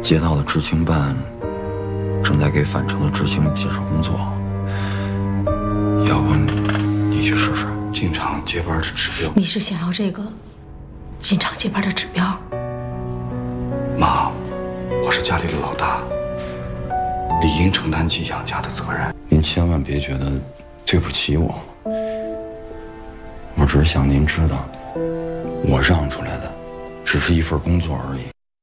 街道的知青办正在给返程的知青介绍工作，要不你去试试进厂接班的指标。 你是想要这个进厂接班的指标？ 妈，我是家里的老大，理应承担起养家的责任。您千万别觉得对不起我，我只是想您知道，我让出来的只是一份工作而已。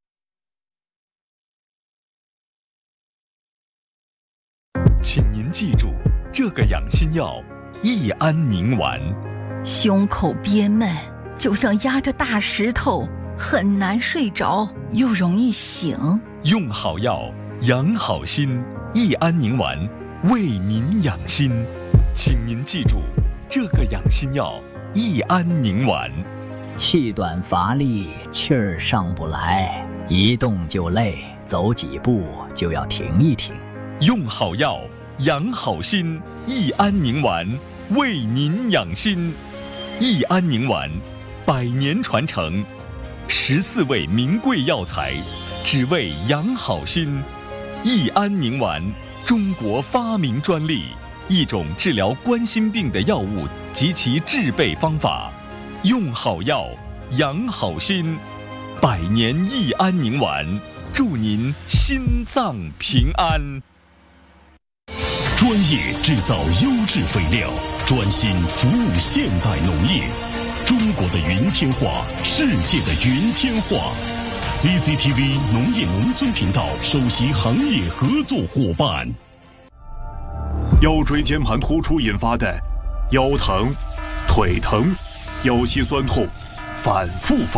请您记住，这个养心药益安宁丸。 胸口憋闷，就像压着大石头，很难睡着，又容易醒。 用好药，养好心，益安宁丸为您养心。请您记住，这个养心药益安宁丸。 气短乏力，气儿上不来，一动就累，走几步就要停一停。 用好药，养好心，益安宁丸为您养心。益安宁丸100年传承，14味名贵药材，只为养好心。益安宁丸，中国发明专利，一种治疗冠心病的药物及其制备方法。用好药，养好心，100年益安宁丸，祝您心脏平安。 专业制造优质肥料，专心服务现代农业。中国的云天化，世界的云天化。CCTV 农业农村频道首席行业合作伙伴。 腰椎间盘突出引发的腰疼、腿疼、腰膝酸痛反复发